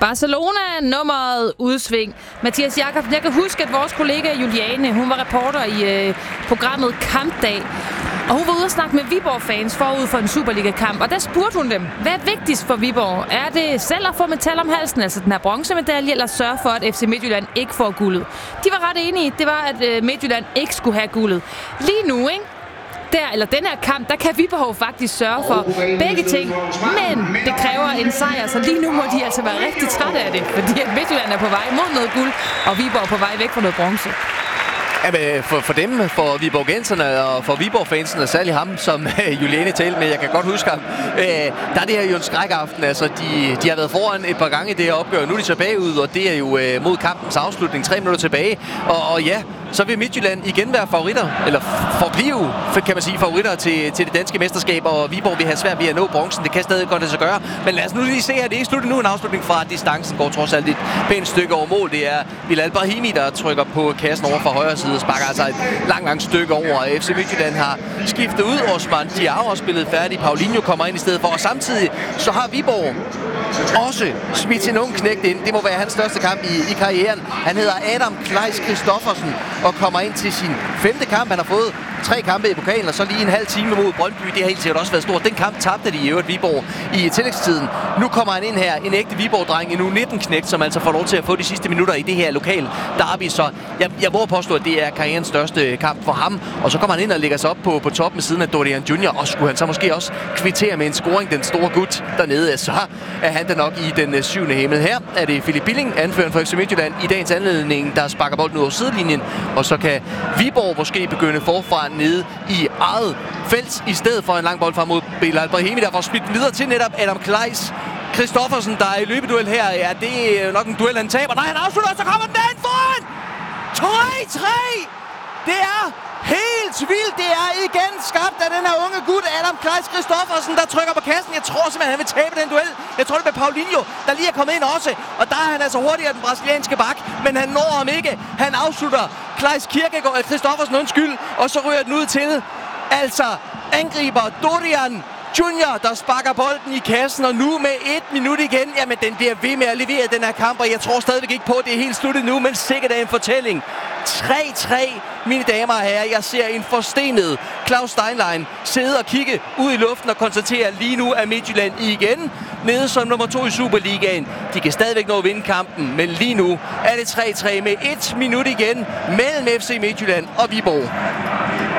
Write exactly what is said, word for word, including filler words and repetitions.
Barcelona, nummeret udsving. Mathias Jakobsen, jeg kan huske, at vores kollega Juliane, hun var reporter i øh, programmet Kampdag. Og hun var ude og snakke med Viborg-fans forud for en Superliga-kamp. Og der spurgte hun dem, hvad er vigtigst for Viborg? Er det selv at få metal om halsen, altså den her bronzemedalje, eller sørge for, at F C Midtjylland ikke får guldet? De var ret enige. Det var, at øh, Midtjylland ikke skulle have guldet. Lige nu, ikke? Der, eller den her kamp, der kan Viborg faktisk sørge for begge ting. Men det kræver en sejr, så lige nu må de altså være rigtig trætte af det. Fordi at Midtjylland er på vej mod noget guld, og Viborg er på vej væk fra noget bronze. Ja, for, for dem, for Viborgenserne og for Viborg-fansene, særligt ham, som øh, Juliane talte med, jeg kan godt huske ham, øh, der er det her jo en skrækaften. Altså, de, de har været foran et par gange i det her opgør, nu er de så bagud, og det er jo øh, mod kampens afslutning, tre minutter tilbage. Og, og ja, så vil Midtjylland igen være favoritter, eller forblive, kan man sige, favoritter til, til det danske mesterskab, og Viborg vil have svært ved at nå bronzen. Det kan stadig godt lade sig gøre. Men lad os nu lige se, at det ikke slutter nu en afslutning fra distancen går trods alt et pænt stykke over mål. Det er Bilal Brahimi, der trykker på kassen over fra højre side, sparker altså et langt, langt stykke over. F C Midtjylland har skiftet ud. Osman Diao har spillet færdig. Paulinho kommer ind i stedet for, og samtidig så har Viborg også smidt sin unge knægt ind. Det må være hans største kamp i, i karrieren. Han hedder Adam Kleis Christoffersen og kommer ind til sin femte kamp. Han har fået tre kampe i pokalen, og så lige en halv time mod Brøndby. Det har helt sikkert også været stort. Den kamp tabte de i øvrigt Viborg i tillægstiden. Nu kommer han ind her, en ægte Viborg-dreng, en U nitten-knægt, som altså får lov til at få de sidste minutter i det her lokal derby. Så jeg, jeg må påstå, at det er karrierens største kamp for ham. Og så kommer han ind og lægger sig op på, på toppen med siden af Dorian Junior Og skulle han så måske også kvittere med en scoring, den store gut dernede, så er han da nok i den syvende himmel. Her er det Philip Billing, anføreren for F C Midtjylland, i dagens anledning, der sparker bolden ud over sidelinjen. Og så kan Viborg måske begynde forfra nede i eget felt, i stedet for en lang bold frem mod Bilal Brahimi, der får spillet videre til netop Adam Kleis Christoffersen, der er i løbeduel her. Ja, det er nok en duel, han taber. Nej, han afslutter, så kommer den derhen foran! tre tre! Det er helt vildt. Det er igen skabt af den her unge gut, Adam Kleis Christoffersen, der trykker på kassen. Jeg tror simpelthen, han vil tabe den duel. Jeg tror, det er Paulinho, der lige er kommet ind også. Og der er han altså hurtigere, den brasilianske bak. Men han når ham ikke. Han afslutter Kleis Kirkegaard, Christoffersen, undskyld. Og så ryger den ud til, altså, angriber Dorian Junior, der sparker bolden i kassen, og nu med et minut igen, jamen den bliver ved med at levere den her kamp, og jeg tror stadigvæk ikke på, at det er helt sluttet nu, men sikkert er en fortælling. tre tre, mine damer og herrer. Jeg ser en forstenet Claus Steinlein sidde og kigge ud i luften og konstatere, at lige nu er Midtjylland igen nede som nummer to i Superligaen. De kan stadigvæk nå at vinde kampen, men lige nu er det tre tre med et minut igen mellem F C Midtjylland og Viborg.